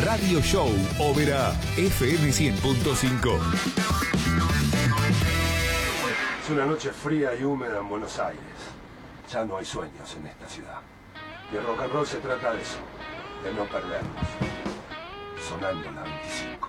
Radio Show Ópera FM 100.5. Es una noche fría y húmeda en Buenos Aires. Ya no hay sueños en esta ciudad. Y el rock and roll se trata de eso, de no perdernos. Sonando la 25.